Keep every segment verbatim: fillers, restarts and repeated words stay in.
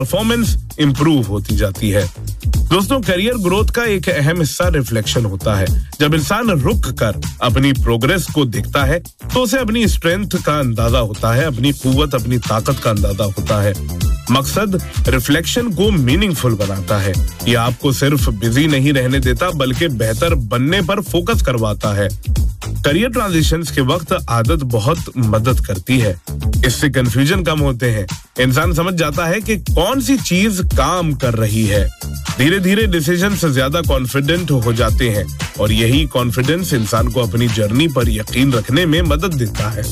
Performance improve होती जाती है। दोस्तों, करियर ग्रोथ का एक अहम हिस्सा रिफ्लेक्शन होता है। जब इंसान रुक कर अपनी प्रोग्रेस को देखता है तो उसे अपनी स्ट्रेंथ का अंदाजा होता है, अपनी कुव्वत, अपनी ताकत का अंदाजा होता है। मकसद रिफ्लेक्शन को मीनिंगफुल बनाता है। ये आपको सिर्फ बिजी नहीं रहने देता बल्कि बेहतर बनने पर फोकस करवाता है। करियर ट्रांजिशंस के वक्त आदत बहुत मदद करती है। इससे कंफ्यूजन कम होते हैं। इंसान समझ जाता है कि कौन सी चीज काम कर रही है। धीरे धीरे डिसीजन से ज्यादा कॉन्फिडेंट हो जाते हैं और यही कॉन्फिडेंस इंसान को अपनी जर्नी पर यकीन रखने में मदद देता है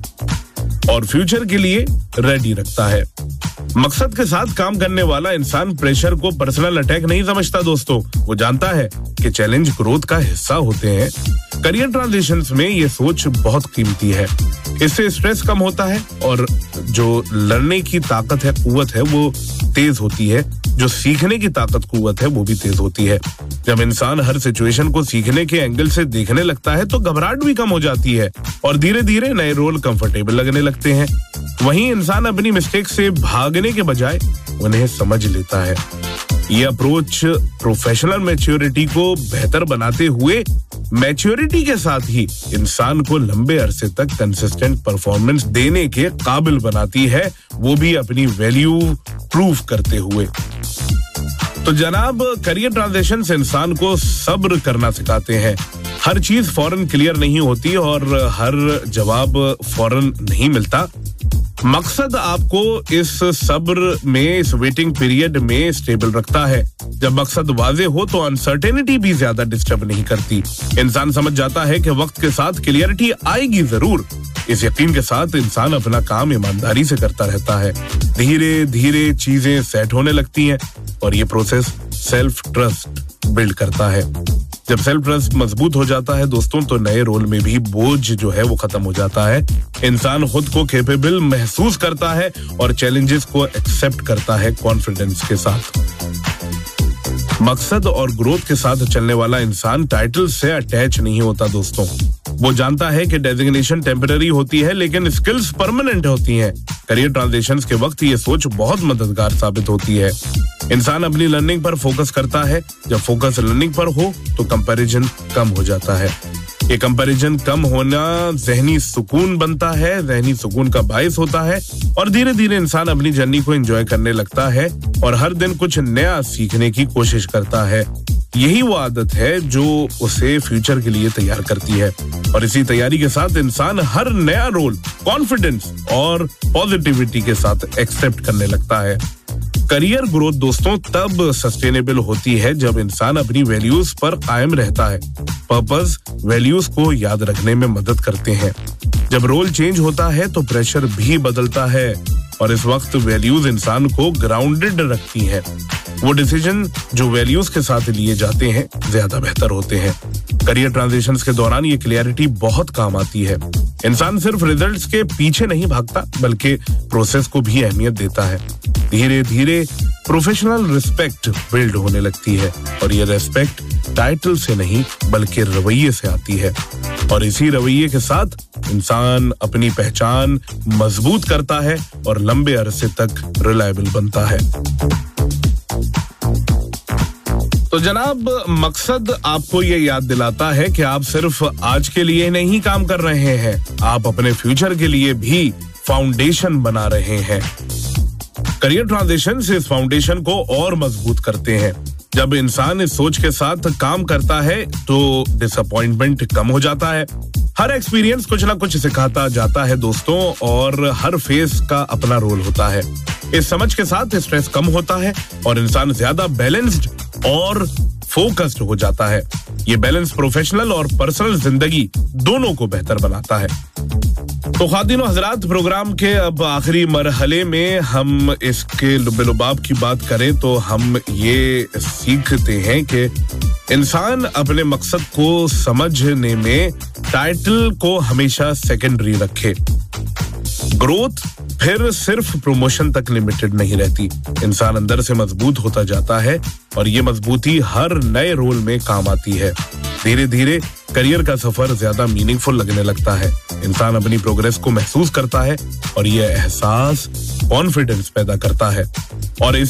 और फ्यूचर के लिए रेडी रखता है। मकसद के साथ काम करने वाला इंसान प्रेशर को पर्सनल अटैक नहीं समझता दोस्तों। वो जानता है कि चैलेंज ग्रोथ का हिस्सा होते हैं। करियर ट्रांजिशंस में ये सोच बहुत कीमती है। इससे स्ट्रेस कम होता है और जो लड़ने की ताकत है, कुव्वत है, वो तेज होती है। जो सीखने की ताकत, कुव्वत है, वो भी तेज होती है। जब इंसान हर सिचुएशन को सीखने के एंगल से देखने लगता है तो घबराहट भी कम हो जाती है और धीरे धीरे नए रोल कंफर्टेबल लगने लगते हैं। वहीं इंसान अपनी मिस्टेक से भागने के बजाय उन्हें समझ लेता है। ये अप्रोच प्रोफेशनल मैच्योरिटी को बेहतर बनाते हुए मैच्योरिटी के साथ ही इंसान को लंबे अरसे तक कंसिस्टेंट परफॉर्मेंस देने के काबिल बनाती है, वो भी अपनी वैल्यू प्रूव करते हुए। तो जनाब, करियर ट्रांजिशन से इंसान को सब्र करना सिखाते हैं। हर चीज फौरन क्लियर नहीं होती और हर जवाब फौरन नहीं मिलता। मकसद आपको इस सब्र में, इस वेटिंग पीरियड में स्टेबल रखता है। जब मकसद वाजे हो तो अनसर्टेनिटी भी ज्यादा डिस्टर्ब नहीं करती। इंसान समझ जाता है कि वक्त के साथ क्लियरिटी आएगी जरूर। इस यकीन के साथ इंसान अपना काम ईमानदारी से करता रहता है। धीरे धीरे चीजें सेट होने लगती हैं और ये प्रोसेस सेल्फ ट्रस्ट बिल्ड करता है। जब सेल्फ ट्रस्ट मजबूत हो जाता है दोस्तों, तो नए रोल में भी बोझ जो है वो खत्म हो जाता है। इंसान खुद को कैपेबल महसूस करता है और चैलेंजेस को एक्सेप्ट करता है कॉन्फिडेंस के साथ। मकसद और ग्रोथ के साथ चलने वाला इंसान टाइटल से अटैच नहीं होता दोस्तों। वो जानता है कि डेजिग्नेशन टेम्पररी होती है लेकिन स्किल्स परमानेंट होती हैं। करियर ट्रांजिशंस के वक्त ये सोच बहुत मददगार साबित होती है। इंसान अपनी लर्निंग पर फोकस करता है। जब फोकस लर्निंग पर हो तो कंपैरिजन कम हो जाता है। ये कंपैरिजन कम होना ज़हनी सुकून बनता है, ज़हनी सुकून का बायस होता है और धीरे धीरे इंसान अपनी जर्नी को एंजॉय करने लगता है और हर दिन कुछ नया सीखने की कोशिश करता है। यही वो आदत है जो उसे फ्यूचर के लिए तैयार करती है और इसी तैयारी के साथ इंसान हर नया रोल कॉन्फिडेंस और पॉजिटिविटी के साथ एक्सेप्ट करने लगता है। करियर ग्रोथ दोस्तों तब सस्टेनेबल होती है जब इंसान अपनी वैल्यूज पर कायम रहता है। पर्पस वैल्यूज को याद रखने में मदद करते हैं। जब रोल चेंज होता है तो प्रेशर भी बदलता है और इस वक्त वैल्यूज इंसान को ग्राउंडेड रखती हैं। वो डिसीजन जो वैल्यूज के साथ लिए जाते हैं ज्यादा बेहतर होते हैं। करियर ट्रांजिशंस के दौरान ये क्लियरिटी बहुत काम आती है। इंसान सिर्फ रिजल्ट्स के पीछे नहीं भागता बल्कि प्रोसेस को भी अहमियत देता है। धीरे धीरे प्रोफेशनल रिस्पेक्ट बिल्ड होने लगती है और ये रिस्पेक्ट टाइटल से नहीं बल्कि रवैये से आती है और इसी रवैये के साथ इंसान अपनी पहचान मजबूत करता है और लंबे अरसे तक रिलायबल बनता है। तो जनाब, मकसद आपको ये याद दिलाता है कि आप सिर्फ आज के लिए नहीं काम कर रहे हैं, आप अपने फ्यूचर के लिए भी फाउंडेशन बना रहे हैं। करियर ट्रांजिशन से इस फाउंडेशन को और मजबूत करते हैं। जब इंसान इस सोच के साथ काम करता है तो डिसअपॉइंटमेंट कम हो जाता है। हर एक्सपीरियंस कुछ ना कुछ सिखाता जाता है दोस्तों और हर फेज का अपना रोल होता है। इस समझ के साथ स्ट्रेस कम होता है और इंसान ज्यादा बैलेंस्ड और फोकस्ड हो जाता है। ये बैलेंस प्रोफेशनल और पर्सनल जिंदगी दोनों को बेहतर बनाता है। तो ख़ातिन व हज़रात, प्रोग्राम के अब आखिरी मरहले में हम इसके लुब-ए-लुबाब की बात करें तो हम ये सीखते हैं कि इंसान अपने मकसद को समझने में टाइटल को हमेशा सेकेंडरी रखे। ग्रोथ फिर सिर्फ प्रमोशन तक लिमिटेड नहीं रहती। इंसान अंदर से मजबूत होता जाता है और ये मजबूती हर नए रोल में काम आती है। धीरे धीरे करियर का सफर ज्यादा मीनिंगफुल लगने लगता है। इंसान अपनी प्रोग्रेस को महसूस करता है और ये एहसास कॉन्फिडेंस पैदा करता है और इस